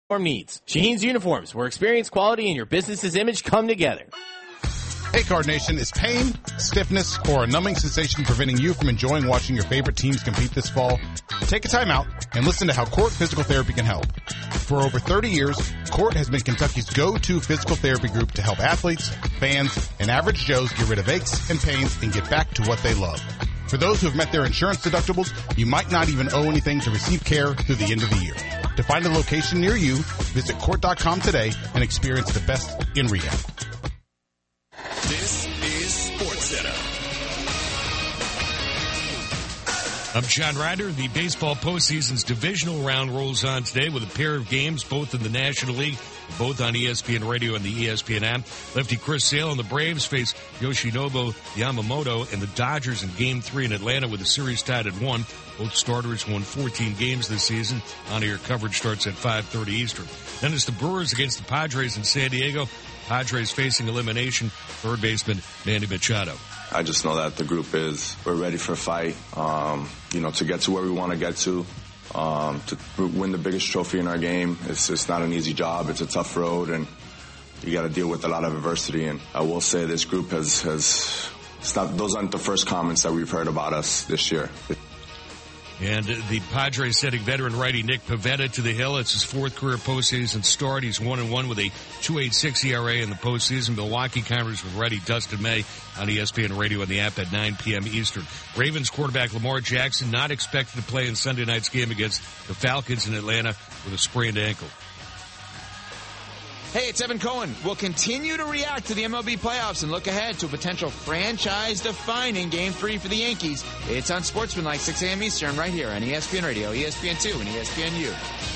needs. Shaheen's Uniforms, where experience, quality, and your business's image come together. Hey, Card Nation, is pain, stiffness, or a numbing sensation preventing you from enjoying watching your favorite teams compete this fall? Take a time out and listen to how Court Physical Therapy can help. For over 30 years, Court has been Kentucky's go-to physical therapy group to help athletes, fans, and average Joes get rid of aches and pains and get back to what they love. For those who have met their insurance deductibles, you might not even owe anything to receive care through the end of the year. To find a location near you, visit court.com today and experience the best in rehab. This is SportsCenter. I'm John Ryder. The baseball postseason's divisional round rolls on today with a pair of games, both in the National League, both on ESPN Radio and the ESPN app. Lefty Chris Sale and the Braves face Yoshinobu Yamamoto and the Dodgers in Game 3 in Atlanta with the series tied at 1. Both starters won 14 games this season. On-air coverage starts at 5:30 Eastern. Then it's the Brewers against the Padres in San Diego. Padres facing elimination. Third baseman Manny Machado. I just know that the group we're ready for a fight, to get to where we want to get to win the biggest trophy in our game. It's not an easy job. It's a tough road, and you got to deal with a lot of adversity. And I will say this group those aren't the first comments that we've heard about us this year. And the Padres setting veteran righty Nick Pivetta to the hill. It's his fourth career postseason start. He's 1-1 with a 2.86 ERA in the postseason. Milwaukee Conference with righty Dustin May on ESPN Radio and the app at 9 p.m. Eastern. Ravens quarterback Lamar Jackson not expected to play in Sunday night's game against the Falcons in Atlanta with a sprained ankle. Hey, it's Evan Cohen. We'll continue to react to the MLB playoffs and look ahead to a potential franchise-defining Game 3 for the Yankees. It's on Sportsmanlike, 6 a.m. Eastern, right here on ESPN Radio, ESPN2, and ESPNU.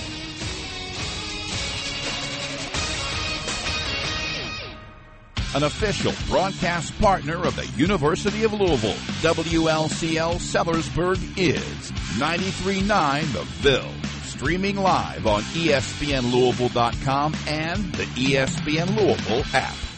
An official broadcast partner of the University of Louisville, WLCL Sellersburg is 93.9 The Ville. Streaming live on ESPNLouisville.com and the ESPN Louisville app.